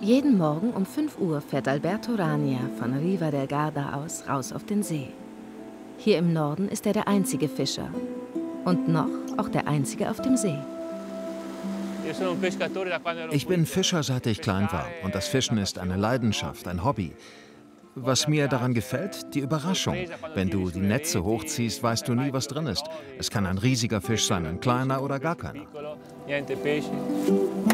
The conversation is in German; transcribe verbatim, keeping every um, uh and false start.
Jeden Morgen um fünf Uhr fährt Alberto Rania von Riva del Garda aus raus auf den See. Hier im Norden ist er der einzige Fischer und noch auch der einzige auf dem See. Ich bin Fischer, seit ich klein war, und das Fischen ist eine Leidenschaft, ein Hobby. Was mir daran gefällt, die Überraschung. Wenn du die Netze hochziehst, weißt du nie, was drin ist. Es kann ein riesiger Fisch sein, ein kleiner oder gar keiner.